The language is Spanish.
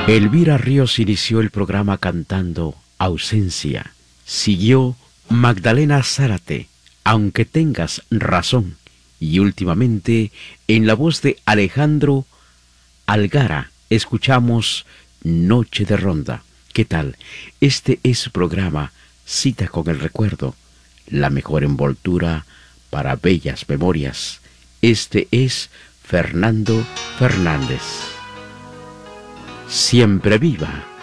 Elvira Ríos inició el programa cantando Ausencia. Siguió Magdalena Zárate, Aunque tengas razón. Y últimamente, en la voz de Alejandro Algara, escuchamos Noche de Ronda. ¿Qué tal? Este es su programa Cita con el Recuerdo, la mejor envoltura para bellas memorias. Este es Fernando Fernández. Siempre viva